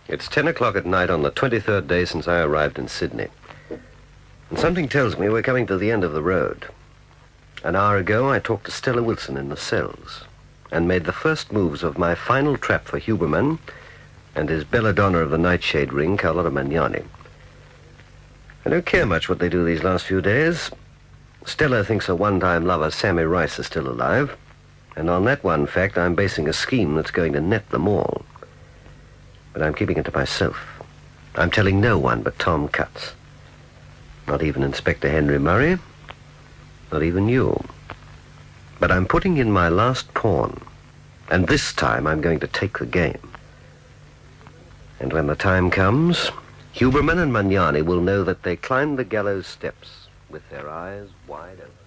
It's 10 o'clock at night on the 23rd day since I arrived in Sydney. And something tells me we're coming to the end of the road. An hour ago, I talked to Stella Wilson in the cells and made the first moves of my final trap for Huberman and his belladonna of the nightshade ring, Carlotta Magnani. I don't care much what they do these last few days. Stella thinks her one-time lover, Sammy Rice, is still alive. And on that one fact, I'm basing a scheme that's going to net them all. But I'm keeping it to myself. I'm telling no one but Tom Cutts. Not even Inspector Henry Murray. Not even you. But I'm putting in my last pawn. And this time I'm going to take the game. And when the time comes, Huberman and Magnani will know that they climbed the gallows steps with their eyes wide open.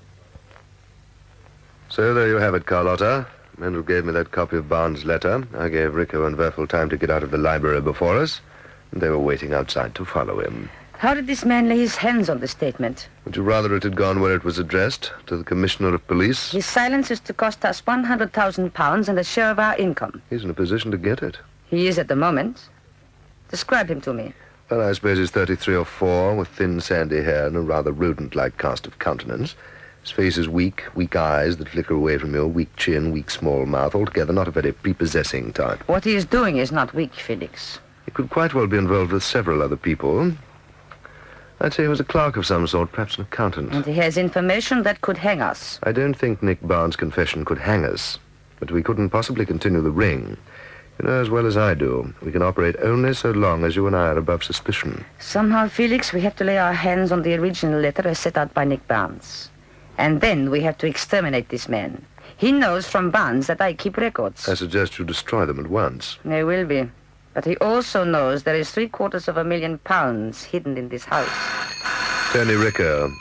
So there you have it, Carlotta. Mendel gave me that copy of Barnes' letter. I gave Rico and Werfel time to get out of the library before us, and they were waiting outside to follow him. How did this man lay his hands on the statement? Would you rather it had gone where it was addressed, to the Commissioner of Police? His silence is to cost us £100,000 and a share of our income. He's in a position to get it. He is at the moment. Describe him to me. Well, I suppose he's 33 or 4, with thin, sandy hair and a rather rodent-like cast of countenance. His face is weak eyes that flicker away from you, weak chin, weak small mouth, altogether not a very prepossessing type. What he is doing is not weak, Felix. He could quite well be involved with several other people. I'd say he was a clerk of some sort, perhaps an accountant. And he has information that could hang us. I don't think Nick Barnes' confession could hang us, but we couldn't possibly continue the ring. You know as well as I do, we can operate only so long as you and I are above suspicion. Somehow, Felix, we have to lay our hands on the original letter as set out by Nick Barnes. And then we have to exterminate this man. He knows from Barnes that I keep records. I suggest you destroy them at once. They will be. But he also knows there is £750,000 hidden in this house. Tony Ricker.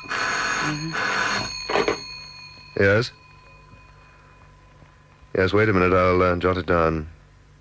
Yes? Yes, wait a minute. I'll jot it down.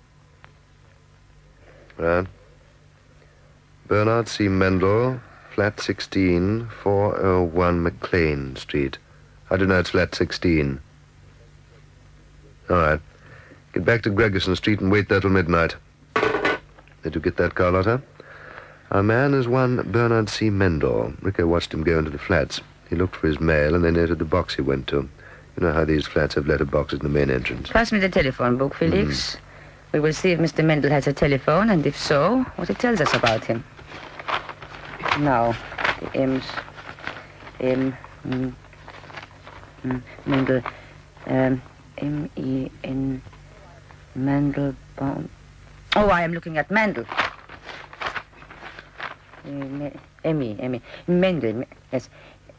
Right. Bernard C. Mendel, flat 16, 401 McLean Street. I don't know, it's flat 16. All right. Get back to Gregerson Street and wait there till midnight. Did you get that, Carlotta? Our man is one Bernard C. Mendel. Rico watched him go into the flats. He looked for his mail and they noted the box he went to. You know how these flats have letter boxes in the main entrance. Pass me the telephone book, Felix. We will see if Mr. Mendel has a telephone, and if so, what it tells us about him. Now, the M's... Mendel... M-E-N... Mendel... Oh, I am looking at Mendel. M-E... Mendel... Yes.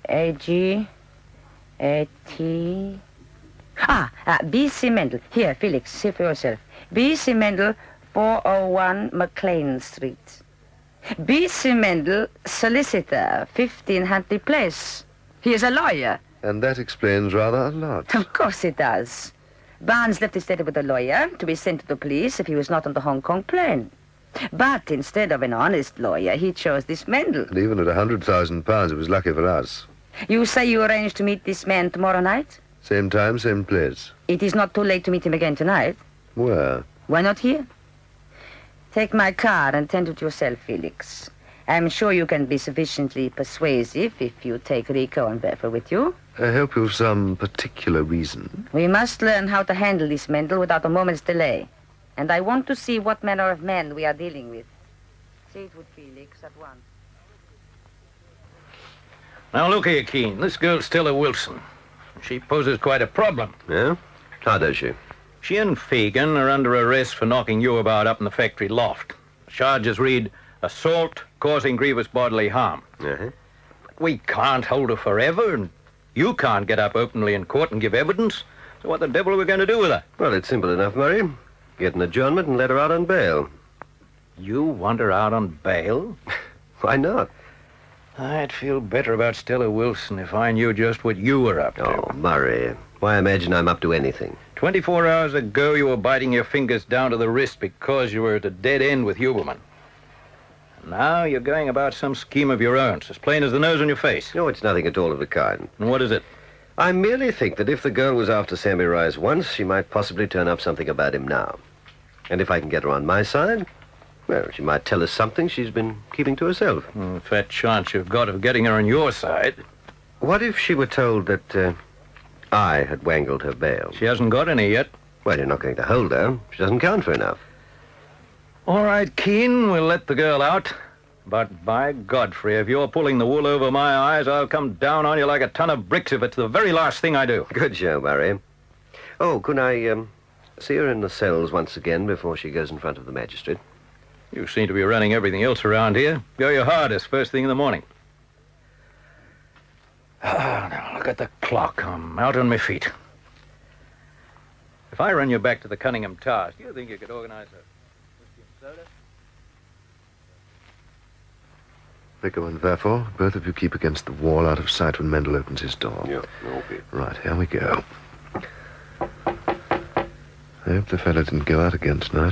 A-G-A-T... B.C. Mendel. Here, Felix, see for yourself. B.C. Mendel, 401 McLean Street. B.C. Mendel, solicitor, 15 Huntley Place. He is a lawyer. And that explains rather a lot. Of course it does. Barnes left his letter with a lawyer to be sent to the police if he was not on the Hong Kong plane. But instead of an honest lawyer, he chose this Mendel. And even at £100,000, it was lucky for us. You say you arranged to meet this man tomorrow night? Same time, same place. It is not too late to meet him again tonight. Where? Why not here? Take my car and tend it yourself, Felix. I'm sure you can be sufficiently persuasive if you take Rico and Werfel with you. I hope you've some particular reason. We must learn how to handle this Mendel without a moment's delay. And I want to see what manner of man we are dealing with. Say it would, Felix, at once. Now, look here, Keene. This girl's Stella Wilson. She poses quite a problem. Yeah? How does she? She and Fagan are under arrest for knocking you about up in the factory loft. The charges read assault causing grievous bodily harm. Uh-huh. But we can't hold her forever, and you can't get up openly in court and give evidence. So what the devil are we going to do with her? Well, it's simple enough, Murray. Get an adjournment and let her out on bail. You want her out on bail? Why not? I'd feel better about Stella Wilson if I knew just what you were up to. Oh, Murray. Why imagine I'm up to anything? 24 hours ago, you were biting your fingers down to the wrist because you were at a dead end with Huberman. Now you're going about some scheme of your own. It's as plain as the nose on your face. No, it's nothing at all of the kind. And what is it? I merely think that if the girl was after Sammy Rice once, she might possibly turn up something about him now. And if I can get her on my side, Well, she might tell us something she's been keeping to herself. Fat chance you've got of getting her on your side. What if she were told that I had wangled her bail? She hasn't got any yet. Well, you're not going to hold her. She doesn't count for enough. All right, Keene, we'll let the girl out. But by Godfrey, if you're pulling the wool over my eyes, I'll come down on you like a ton of bricks if it's the very last thing I do. Good show, Barry. Oh, could I see her in the cells once again before she goes in front of the magistrate? You seem to be running everything else around here. Go your hardest first thing in the morning. Now, look at the clock. I'm out on my feet. If I run you back to the Cunningham Towers, do you think you could organize a whiskey and soda? Rico and Verfor, both of you keep against the wall out of sight when Mendel opens his door. Yeah, okay. Right, here we go. I hope the fellow didn't go out again tonight.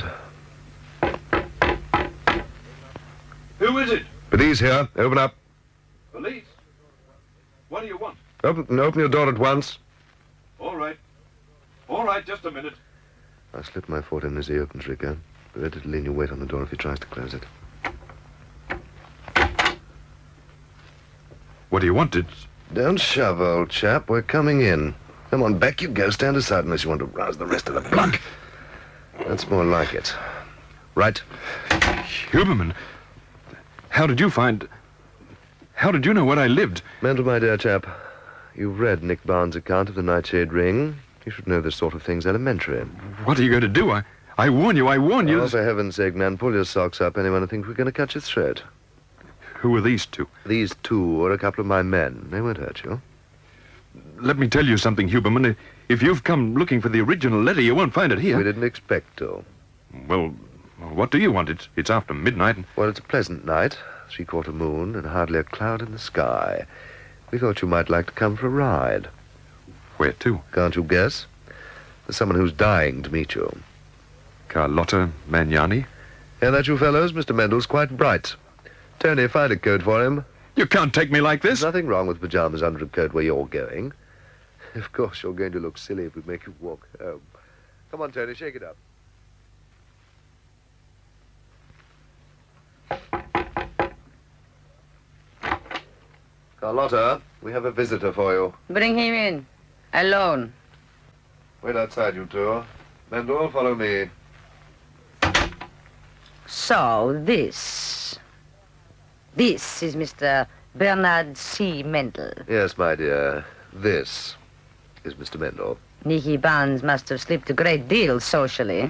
Who is it? Police here. Open up. Police? What do you want? Open your door at once. All right. All right, just a minute. I'll slip my foot in as he opens, Rico. But let it lean you wait on the door if he tries to close it. What do you want? Don't shove, old chap. We're coming in. Come on, back you go. Stand aside unless you want to rouse the rest of the block. That's more like it. Right. Huberman, how did you know where I lived? Mendel, my dear chap, you've read Nick Barnes' account of the Nightshade Ring. You should know this sort of thing's elementary. What are you going to do? I warn you, Oh, for heaven's sake, man, pull your socks up. Anyone who thinks we're going to cut your throat. Who are these two? These two are a couple of my men. They won't hurt you. Let me tell you something, Huberman. If you've come looking for the original letter, you won't find it here. We didn't expect to. Well, what do you want? It's after midnight. Well, it's a pleasant night. 3/4 moon and hardly a cloud in the sky. We thought you might like to come for a ride. Where to? Can't you guess? There's someone who's dying to meet you. Carlotta Magnani? Hear that, you fellows? Mr. Mendel's quite bright. Tony, find a coat for him. You can't take me like this. There's nothing wrong with pajamas under a coat where you're going. Of course, you're going to look silly if we make you walk home. Come on, Tony, shake it up. Carlotta, we have a visitor for you. Bring him in. Alone. Wait outside, you two. Mendel, follow me. So, this is Mr. Bernard C. Mendel. Yes, my dear. This is Mr. Mendel. Nicky Barnes must have slipped a great deal socially.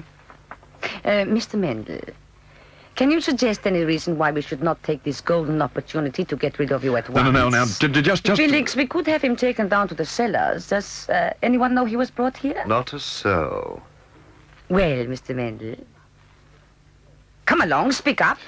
Mr. Mendel, can you suggest any reason why we should not take this golden opportunity to get rid of you at once? No, now, just... Felix, we could have him taken down to the cellars. Does anyone know he was brought here? Not a soul. Well, Mr. Mendel. Come along, speak up.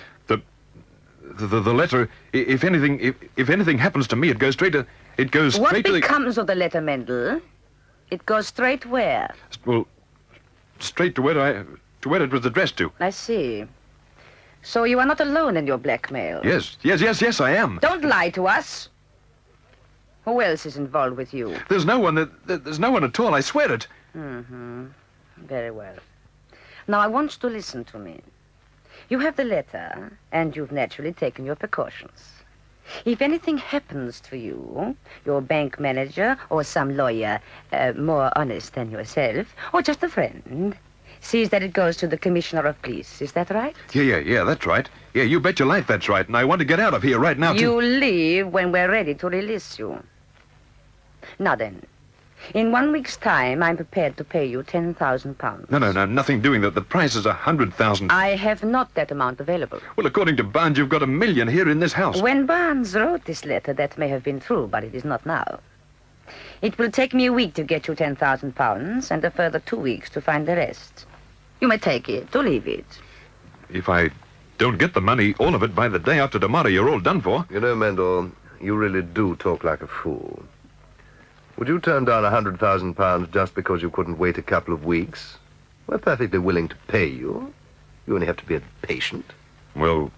The letter, if anything happens to me, it goes straight to... It goes What straight to the... becomes of the letter, Mendel? It goes straight where? Well, straight to where it was addressed to. I see. So you are not alone in your blackmail? Yes, I am. Don't lie to us. Who else is involved with you? There's no one at all, I swear it. Mm-hmm. Very well. Now, I want you to listen to me. You have the letter, and you've naturally taken your precautions. If anything happens to you, your bank manager or some lawyer more honest than yourself, or just a friend, sees that it goes to the commissioner of police. Is that right? Yeah, that's right. Yeah, you bet your life that's right, and I want to get out of here right now, too. You leave when we're ready to release you. Now then, in 1 week's time, I'm prepared to pay you £10,000. No, nothing doing that. The price is 100,000. I have not that amount available. Well, according to Barnes, you've got $1 million here in this house. When Barnes wrote this letter, that may have been true, but it is not now. It will take me a week to get you £10,000 and a further 2 weeks to find the rest. You may take it or leave it. If I don't get the money, all of it, by the day after tomorrow, you're all done for. You know, Mendel, you really do talk like a fool. Would you turn down £100,000 just because you couldn't wait a couple of weeks? We're perfectly willing to pay you. You only have to be a patient. Well,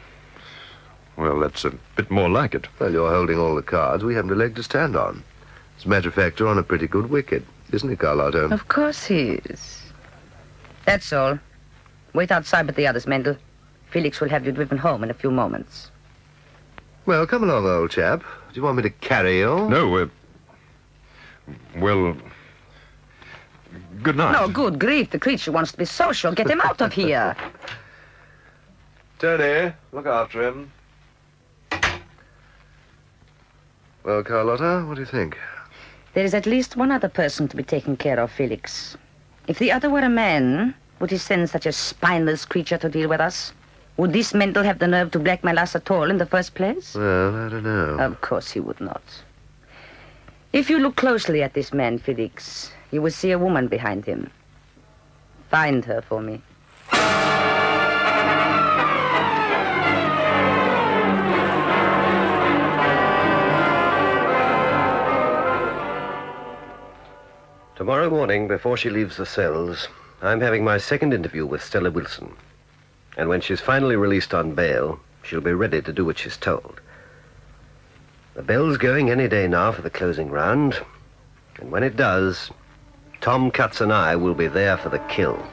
that's a bit more like it. Well, you're holding all the cards. We haven't a leg to stand on. As a matter of fact, you're on a pretty good wicket, isn't he, Carlotta? Of course he is. That's all. Wait outside with the others, Mendel. Felix will have you driven home in a few moments. Well, come along, old chap. Do you want me to carry you? No, well, good night. No, good grief. The creature wants to be social. Get him out of here. Tony, look after him. Well, Carlotta, what do you think? There is at least one other person to be taken care of, Felix. If the other were a man, would he send such a spineless creature to deal with us? Would this Mendel have the nerve to blackmail us at all in the first place? Well, I don't know. Of course he would not. If you look closely at this man, Felix, you will see a woman behind him. Find her for me. Tomorrow morning, before she leaves the cells, I'm having my second interview with Stella Wilson. And when she's finally released on bail, she'll be ready to do what she's told. The bell's going any day now for the closing round. And when it does, Tom Cutts and I will be there for the kill.